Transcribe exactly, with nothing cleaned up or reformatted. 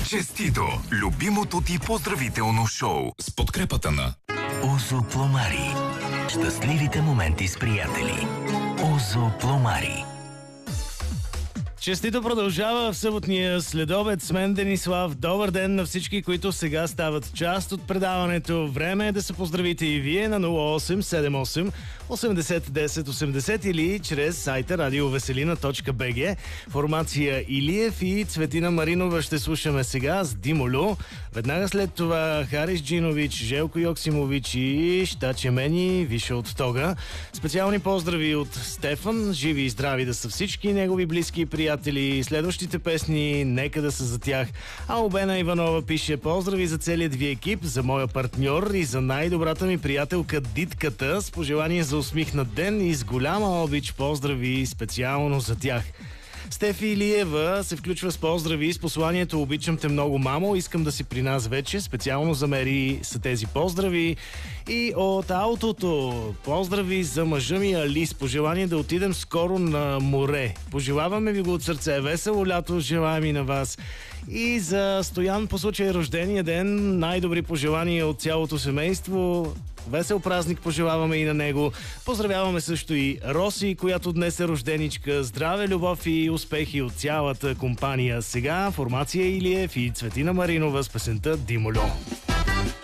Честито! Любимото ти поздравително шоу с подкрепата на Озо Пломари. Щастливите моменти с приятели. Озо Пломари. Честито продължава в съботния следобед с мен, Денислав. Добър ден на всички, които сега стават част от предаването. Време е да се поздравите и вие на нула осем седем осем осемдесет десет осемдесет или чрез сайта радиовеселина точка би джи. Формация Илиев и Цветина Маринова ще слушаме сега с Димолю. Веднага след това Харис Джинович, Желко Йоксимович и Щаче Мени, Виша от Тога. Специални поздрави от Стефан. Живи и здрави да са всички негови близки и приятели. Следващите песни нека да са за тях. А Обена Иванова пише: поздрави за целият ви екип, за моя партньор и за най-добрата ми приятелка Дитката, с пожелание за усмихнат ден и с голяма обич поздрави специално за тях. Стефи Илиева се включва с поздрави с посланието: обичам те много, мамо, искам да си при нас вече. Специално за Мери са тези поздрави. И от аутото поздрави за мъжа ми Али с пожелание да отидем скоро на море. Пожелаваме ви го от сърце. Весело лято желаем и на вас. И за Стоян по случай рождения ден най-добри пожелания от цялото семейство. Весел празник пожелаваме и на него. Поздравяваме също и Роси, която днес е рожденичка. Здраве, любов и успехи от цялата компания. Сега формация Илиев и Цветина Маринова с песента Димолю.